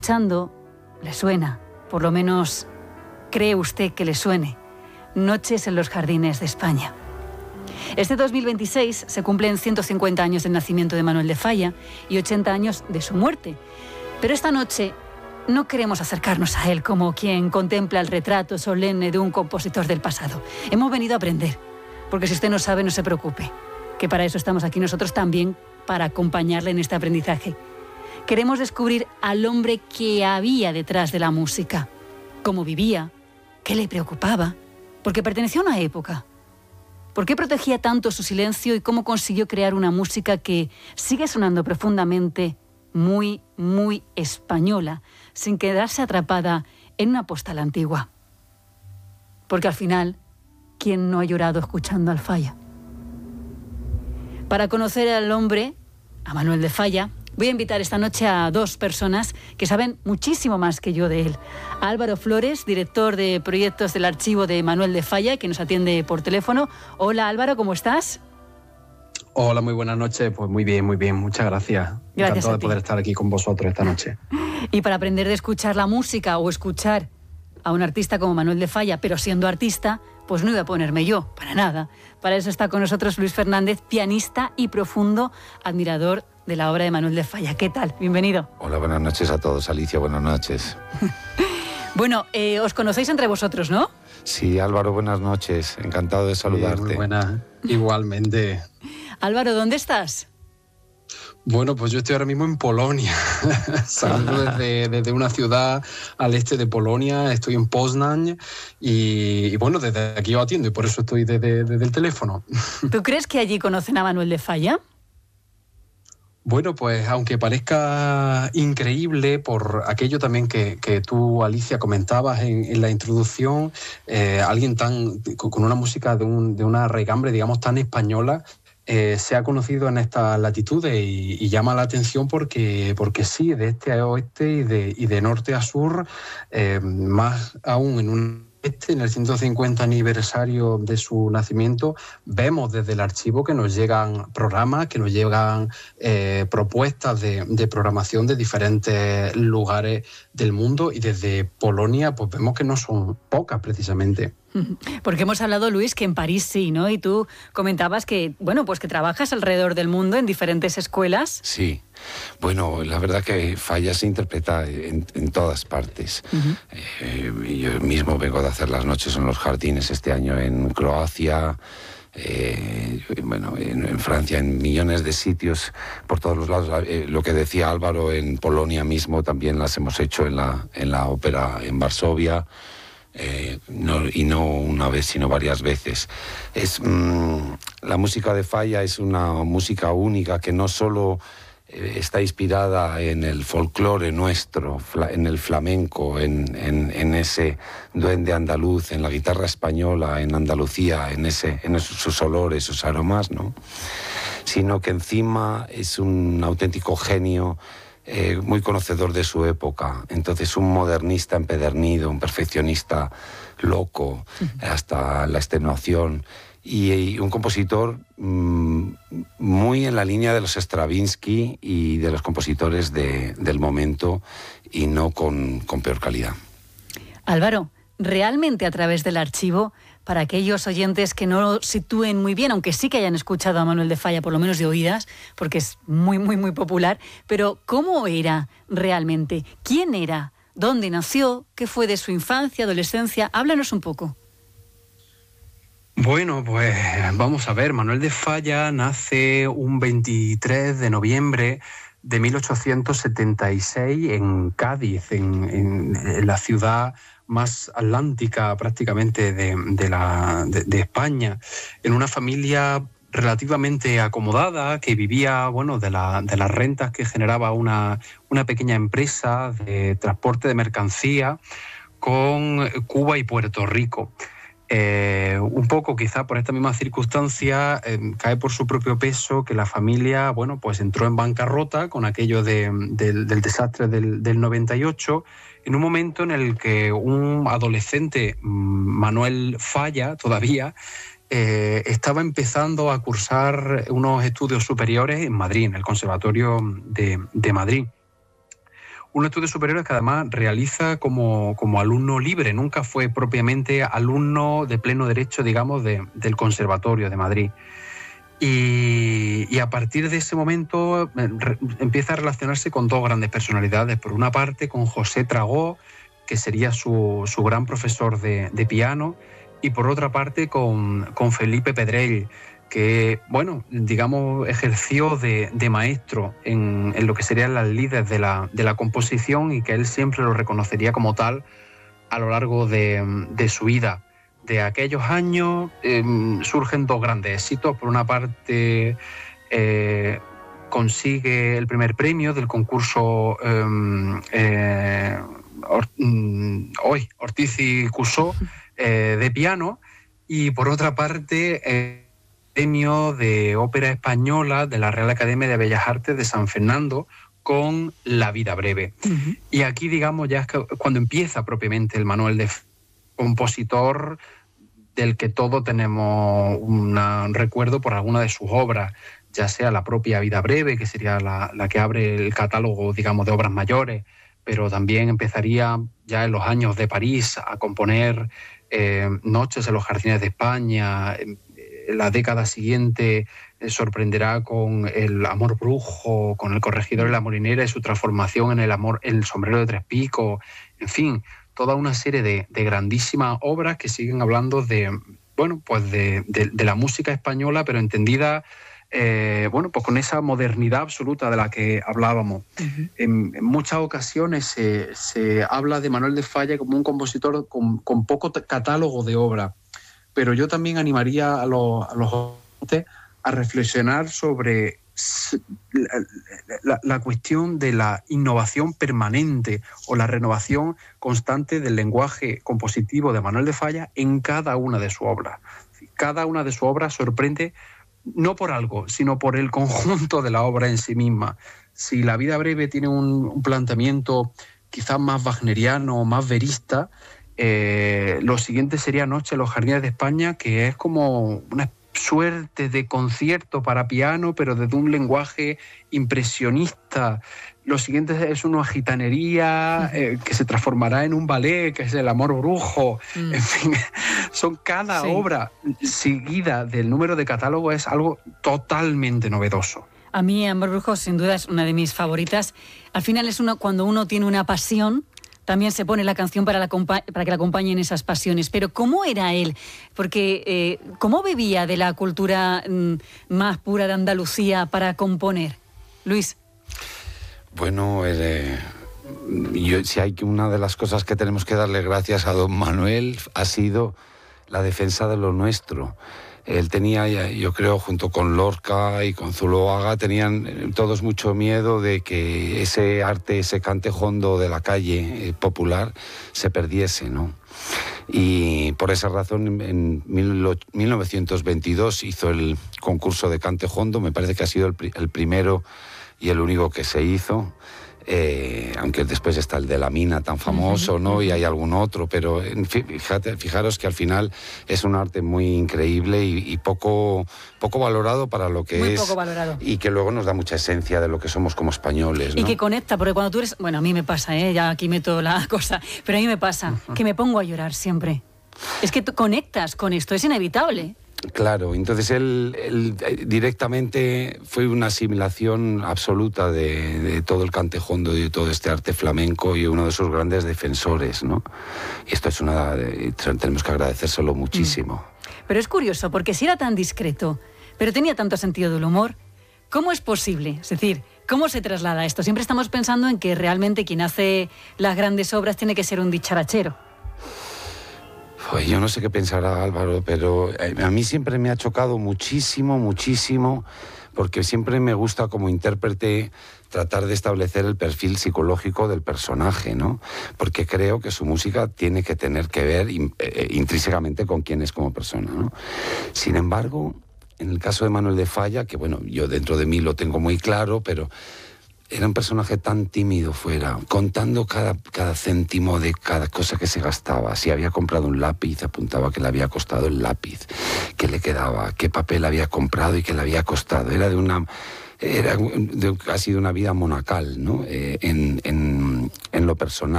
Escuchando, le suena, por lo menos cree usted que le suene, Noches en los Jardines de España. Este 2026 se cumplen 150 años del nacimiento de Manuel de Falla y 80 años de su muerte. Pero esta noche no queremos acercarnos a él como quien contempla el retrato solemne de un compositor del pasado. Hemos venido a aprender, porque si usted no sabe, no se preocupe, que para eso estamos aquí nosotros también, para acompañarle en este aprendizaje. Queremos descubrir al hombre que había detrás de la música, cómo vivía, qué le preocupaba, porque pertenecía a una época. ¿Por qué protegía tanto su silencio y cómo consiguió crear una música que sigue sonando profundamente, muy, muy española, sin quedarse atrapada en una postal antigua? Porque al final, ¿quién no ha llorado escuchando al Falla? Para conocer al hombre, a Manuel de Falla, voy a invitar esta noche a dos personas que saben muchísimo más que yo de él. Álvaro Flores, director de proyectos del archivo de Manuel de Falla, que nos atiende por teléfono. Hola Álvaro, ¿cómo estás? Hola, muy buenas noches. Pues muy bien, muchas gracias. Encantado de poder estar aquí con vosotros esta noche. Y para aprender de escuchar la música o escuchar a un artista como Manuel de Falla, pero siendo artista, pues no iba a ponerme yo, para nada. Para eso está con nosotros Luis Fernández, pianista y profundo admirador de la obra de Manuel de Falla. ¿Qué tal? Bienvenido. Hola, buenas noches a todos. Alicia, buenas noches. Bueno, os conocéis entre vosotros, ¿no? Sí, Álvaro, buenas noches. Encantado de saludarte. Muy buenas, igualmente. Álvaro, ¿dónde estás? Bueno, pues yo estoy ahora mismo en Polonia, saliendo desde una ciudad al este de Polonia. Estoy en Poznań y bueno, desde aquí yo atiendo y por eso estoy desde el teléfono. ¿Tú crees que allí conocen a Manuel de Falla? Bueno, pues aunque parezca increíble por aquello también que tú, Alicia, comentabas en la introducción, alguien con una música de una raigambre, digamos, tan española, se ha conocido en estas latitudes y llama la atención porque sí, de este a oeste y de norte a sur, más aún en el 150 aniversario de su nacimiento, vemos desde el archivo que nos llegan programas, que nos llegan propuestas de programación de diferentes lugares del mundo, y desde Polonia pues vemos que no son pocas precisamente. Porque hemos hablado, Luis, que en París sí, ¿no? Y tú comentabas que, bueno, pues que trabajas alrededor del mundo en diferentes escuelas. Sí. Bueno, la verdad que Falla se interpreta en todas partes. Yo mismo vengo de hacer las noches en los jardines este año en Croacia, en Francia, en millones de sitios por todos los lados. Lo que decía Álvaro, en Polonia mismo también las hemos hecho en la ópera en Varsovia. No una vez, sino varias veces. La música de Falla es una música única que no solo está inspirada en el folclore nuestro, en el flamenco, en ese duende andaluz, en la guitarra española, en Andalucía, en sus olores, sus aromas, ¿no? Sino que encima es un auténtico genio, muy conocedor de su época. Entonces, un modernista empedernido, un perfeccionista loco, hasta la extenuación, y un compositor muy en la línea de los Stravinsky y de los compositores del momento, y no con peor calidad. Álvaro, realmente a través del archivo, para aquellos oyentes que no lo sitúen muy bien, aunque sí que hayan escuchado a Manuel de Falla, por lo menos de oídas, porque es muy, muy, muy popular, pero ¿cómo era realmente? ¿Quién era? ¿Dónde nació? ¿Qué fue de su infancia, adolescencia? Háblanos un poco. Bueno, pues vamos a ver. Manuel de Falla nace un 23 de noviembre de 1876 en Cádiz, en la ciudad más atlántica prácticamente de España, en una familia relativamente acomodada que vivía, bueno, de las rentas que generaba una pequeña empresa de transporte de mercancía con Cuba y Puerto Rico. Un poco quizá por esta misma circunstancia cae por su propio peso que la familia, bueno, pues entró en bancarrota con aquello del desastre del 98, en un momento en el que un adolescente, Manuel Falla, todavía estaba empezando a cursar unos estudios superiores en Madrid, en el Conservatorio de Madrid. unos estudios superiores que además realiza como alumno libre, nunca fue propiamente alumno de pleno derecho, digamos, del Conservatorio de Madrid. Y a partir de ese momento empieza a relacionarse con dos grandes personalidades. Por una parte, con José Tragó, que sería su gran profesor de piano, y por otra parte con Felipe Pedrell, que, bueno, digamos, ejerció de maestro en lo que serían las lides de la composición, y que él siempre lo reconocería como tal a lo largo de su vida. De aquellos años surgen dos grandes éxitos. Por una parte, consigue el primer premio del concurso Ortiz y Cussó de piano, y por otra parte premio de ópera española de la Real Academia de Bellas Artes de San Fernando con La vida breve. Uh-huh. Y aquí, digamos, ya es cuando empieza propiamente el Manuel de compositor del que todos tenemos un recuerdo por alguna de sus obras, ya sea la propia Vida breve, que sería la que abre el catálogo, digamos, de obras mayores, pero también empezaría ya en los años de París a componer Noches en los jardines de España. La década siguiente sorprenderá con El amor brujo, con El corregidor y la molinera y su transformación en El sombrero de tres picos. En fin, toda una serie de grandísimas obras que siguen hablando de la música española, pero entendida pues con esa modernidad absoluta de la que hablábamos. Uh-huh. En muchas ocasiones se habla de Manuel de Falla como un compositor con poco catálogo de obra, pero yo también animaría a los oyentes a reflexionar sobre la cuestión de la innovación permanente o la renovación constante del lenguaje compositivo de Manuel de Falla en cada una de sus obras. Cada una de sus obras sorprende no por algo, sino por el conjunto de la obra en sí misma. Si La vida breve tiene un planteamiento quizás más wagneriano, más verista, lo siguiente sería Noche en los jardines de España, que es como una suerte de concierto para piano, pero desde un lenguaje impresionista. Lo siguiente es una gitanería que se transformará en un ballet, que es El amor brujo. En fin, son cada obra seguida del número de catálogo, es algo totalmente novedoso. A mí Amor brujo sin duda es una de mis favoritas. Al final es cuando uno tiene una pasión, también se pone la canción para que la acompañen esas pasiones. Pero ¿cómo era él? Porque ¿cómo bebía de la cultura más pura de Andalucía para componer? Luis. Bueno, si hay una de las cosas que tenemos que darle gracias a don Manuel ha sido la defensa de lo nuestro. Él tenía, yo creo, junto con Lorca y con Zuloaga, tenían todos mucho miedo de que ese arte, ese cantejondo de la calle popular se perdiese, ¿no? Y por esa razón en 1922 hizo el concurso de cantejondo. Me parece que ha sido el primero y el único que se hizo. Aunque después está el de la mina tan famoso, ¿no? Y hay algún otro, pero fijaros que al final es un arte muy increíble y poco valorado para lo que muy es. Poco valorado. Y que luego nos da mucha esencia de lo que somos como españoles, ¿no? Y que conecta, porque cuando tú eres... Bueno, a mí me pasa, ya aquí meto la cosa, pero a mí me pasa que me pongo a llorar siempre. Es que tú conectas con esto, es inevitable. Claro, entonces él directamente fue una asimilación absoluta de todo el cantejondo y de todo este arte flamenco, y uno de sus grandes defensores, ¿no? Y esto tenemos que agradecérselo muchísimo. Pero es curioso, porque si era tan discreto, pero tenía tanto sentido del humor, ¿cómo es posible? Es decir, ¿cómo se traslada esto? Siempre estamos pensando en que realmente quien hace las grandes obras tiene que ser un dicharachero. Pues yo no sé qué pensará Álvaro, pero a mí siempre me ha chocado muchísimo, porque siempre me gusta como intérprete tratar de establecer el perfil psicológico del personaje, ¿no? Porque creo que su música tiene que tener que ver intrínsecamente con quién es como persona, ¿no? Sin embargo, en el caso de Manuel de Falla, que bueno, yo dentro de mí lo tengo muy claro, pero era un personaje tan tímido fuera, contando cada céntimo de cada cosa que se gastaba. Si había comprado un lápiz, apuntaba que le había costado el lápiz, qué le quedaba, qué papel había comprado y qué le había costado. Era de una ha sido una vida monacal, ¿no? En lo personal.